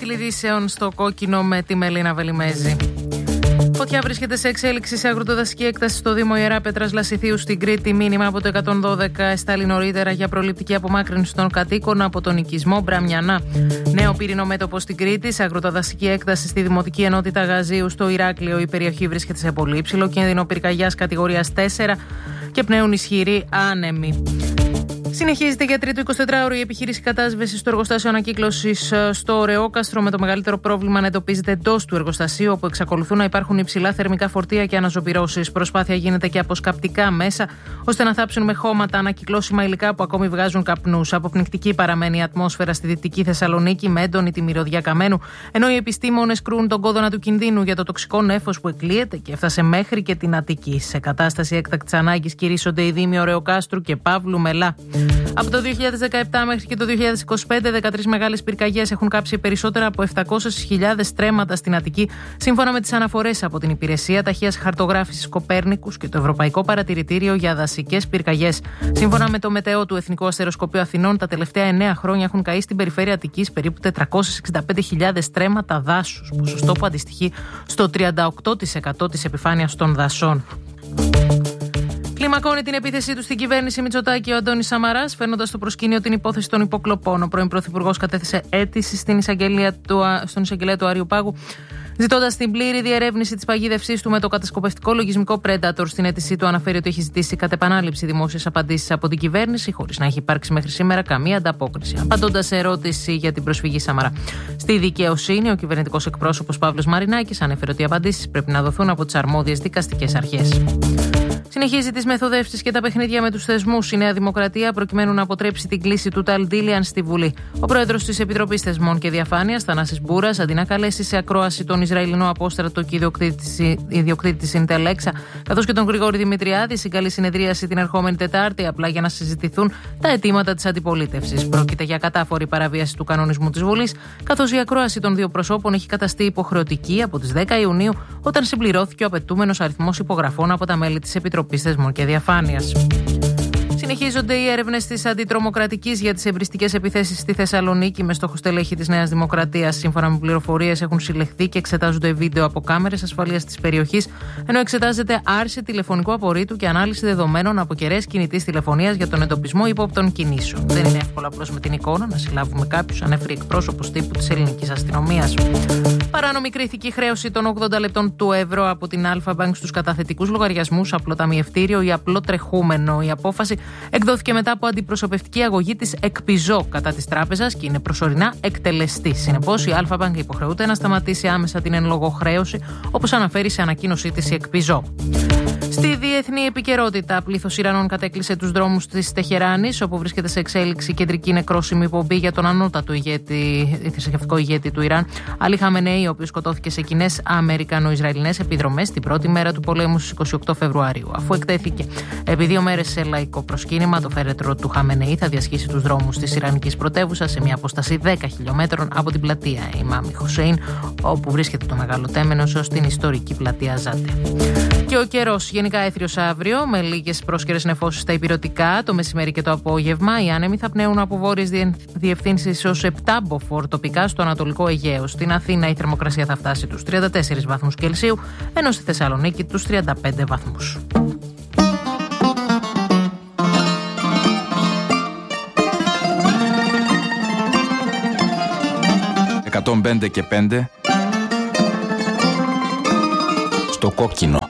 Τίτλοι ειδήσεων στο κόκκινο με τη Μελίνα Βελιμέζη. Φωτιά βρίσκεται σε εξέλιξη σε αγροτοδασική έκταση στο Δήμο Ιεράπετρας Λασιθίου στην Κρήτη. Μήνυμα από το 112 εστάλει νωρίτερα για προληπτική απομάκρυνση των κατοίκων από τον οικισμό Μπραμιανά. Νέο πύρινο μέτωπο στην Κρήτη, σε αγροτοδασική έκταση στη Δημοτική Ενότητα Γαζίου στο Ηράκλειο. Η περιοχή βρίσκεται σε πολύ υψηλό κίνδυνο πυρκαγιάς κατηγορίας 4 και πνέουν ισχυροί άνεμοι. Συνεχίζεται για τρίτο 24ωρο η επιχείρηση κατάσβεσης στο εργοστάσιο ανακύκλωσης στο Ρεόκαστρο, με το μεγαλύτερο πρόβλημα να εντοπίζεται εντός του εργοστασίου, όπου εξακολουθούν να υπάρχουν υψηλά θερμικά φορτία και αναζωπυρώσεις. Προσπάθεια γίνεται και από σκαπτικά μέσα, ώστε να θάψουν με χώματα ανακυκλώσιμα υλικά που ακόμη βγάζουν καπνούς. Αποπνικτική παραμένει η ατμόσφαιρα στη Δυτική Θεσσαλονίκη, με έντονη τη μυρωδιά καμένου, ενώ οι επιστήμονες κρούν τον κόδωνα του κινδύνου για το τοξικό νέφος που εκλείεται και έφτασε μέχρι και την Αττική. Σε κατάσταση έκτακτης ανάγκης κηρύσσονται οι δήμοι Ρεοκάστρου και Παύλου Μελά. Από το 2017 μέχρι και το 2025, 13 μεγάλες πυρκαγιές έχουν κάψει περισσότερα από 700.000 στρέμματα στην Αττική, σύμφωνα με τις αναφορές από την Υπηρεσία Ταχείας Χαρτογράφησης Κοπέρνικους και το Ευρωπαϊκό Παρατηρητήριο για Δασικές Πυρκαγιές. Σύμφωνα με το Μετεό του Εθνικού Αστεροσκοπείου Αθηνών, τα τελευταία 9 χρόνια έχουν καεί στην περιφέρεια Αττικής περίπου 465.000 στρέμματα δάσους, ποσοστό που αντιστοιχεί στο 38% της επιφάνειας των δασών. Κλιμακώνει την επίθεσή του στην κυβέρνηση Μητσοτάκη ο Αντώνης Σαμαράς, φέρνοντας στο προσκήνιο την υπόθεση των υποκλοπών. Ο πρώην Πρωθυπουργός κατέθεσε αίτηση στον εισαγγελέα του Άριου Πάγου, ζητώντας την πλήρη διερεύνηση της παγίδευσής του με το κατασκοπευτικό λογισμικό Predator. Στην αίτησή του αναφέρει ότι έχει ζητήσει κατ' επανάληψη δημόσιες απαντήσεις από την κυβέρνηση, χωρίς να έχει υπάρξει μέχρι σήμερα καμία ανταπόκριση. Απαντώντας σε ερώτηση για την προσφυγή Σαμαρά στη δικαιοσύνη, ο κυβερνητικός εκπρόσωπος Παύλος Μαρινάκης ανέφερε ότι οι απαντήσεις πρέπει να δοθούν από τις αρμόδιες δικαστικές αρχές. Συνεχίζει τις μεθοδεύσεις και τα παιχνίδια με τους θεσμούς η Νέα Δημοκρατία, προκειμένου να αποτρέψει την κλίση του Ταλντίλιαν στη Βουλή. Ο πρόεδρος της Επιτροπής Θεσμών και Διαφάνειας, Θανάσης Μπούρας, αντί να καλέσει σε ακρόαση τον Ισραηλινό απόστρατο και ιδιοκτήτη της Ιντελέξα, καθώς και τον Γρηγόρη Δημητριάδη, συγκαλεί συνεδρίαση την ερχόμενη Τετάρτη, απλά για να συζητηθούν τα αιτήματα της αντιπολίτευσης. Πρόκειται για κατάφορη παραβίαση του κανονισμού της Βουλής, καθώς η ακρόαση των δύο προσώπων έχει καταστεί υποχρεωτική από τις 10 Ιουνίου, όταν συμπληρώθηκε ο απαιτούμενος αριθμός υπογραφών από τα μέλη της Επιτροπής Θεσμών και Διαφάνειας. Συνεχίζονται οι έρευνες της αντιτρομοκρατικής για τις εμπριστικές επιθέσεις στη Θεσσαλονίκη με στόχο στελέχη της Νέας Δημοκρατίας. Σύμφωνα με πληροφορίες, έχουν συλλεχθεί και εξετάζονται βίντεο από κάμερες ασφαλείας της περιοχής, ενώ εξετάζεται άρση τηλεφωνικού απορρίτου και ανάλυση δεδομένων από κεραίες κινητής τηλεφωνίας για τον εντοπισμό ύποπτων κινήσεων. Δεν είναι εύκολο απλώς με την εικόνα να συλλάβουμε κάποιους, ανέφερε εκπρόσωπος τύπου της ελληνικής αστυνομίας. Παράνομη κρίθηκη χρέωση των 80 λεπτών του ευρώ από την Αλφα-Bank στους καταθετικούς λογαριασμούς, απλό ταμιευτήριο ή απλό τρεχούμενο. Η απόφαση εκδόθηκε μετά από αντιπροσωπευτική αγωγή της ΕΚΠΙΖΟ κατά της τράπεζας και είναι προσωρινά εκτελεστή. Συνεπώς, η Αλφα-Bank υποχρεούται να σταματήσει άμεσα την εν λόγω χρέωση, όπως αναφέρει σε ανακοίνωσή της η ΕΚΠΙΖΟ. Στη διεθνή επικαιρότητα, πλήθος Ιρανών κατέκλυσε τους δρόμους της Τεχεράνης, όπου βρίσκεται σε εξέλιξη κεντρική νεκρόσιμη πομπή για τον ανώτατο θρησκευτικό ηγέτη του Ιράν, Αλί Χαμενεή, ο οποίος σκοτώθηκε σε κοινές Αμερικανο-Ισραηλινές επιδρομές την πρώτη μέρα του πολέμου στις 28 Φεβρουαρίου. Αφού εκτέθηκε επί 2 μέρες σε λαϊκό προσκύνημα, το φέρετρο του Χαμενεή θα διασχίσει τους δρόμους της Ιρανικής πρωτεύουσας σε μια απόσταση 10 χιλιόμετρων από την πλατεία Ιμάμ Χουσέιν, όπου βρίσκεται το μεγάλο τέμενος, ως την ιστορική πλατεία Ζάτε. Και ο καιρός γενικά έθριος αύριο, με λίγες πρόσκαιρες νεφώσεις στα ηπειρωτικά, το μεσημέρι και το απόγευμα. Οι άνεμοι θα πνέουν από βόρειες διευθύνσεις ως 7 μποφόρ τοπικά στο Ανατολικό Αιγαίο. Στην Αθήνα η θερμοκρασία θα φτάσει τους 34 βαθμούς Κελσίου, ενώ στη Θεσσαλονίκη τους 35 βαθμούς. 105 και 5 στο κόκκινο.